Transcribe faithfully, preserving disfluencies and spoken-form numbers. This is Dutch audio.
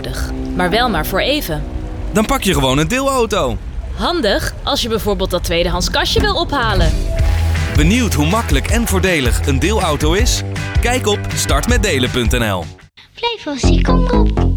nodig. Maar wel maar voor even. Dan pak je gewoon een deelauto. Handig als je bijvoorbeeld dat tweedehands kastje wil ophalen. Benieuwd hoe makkelijk en voordelig een deelauto is? Kijk op start met delen punt n l. Flevo's, kom op.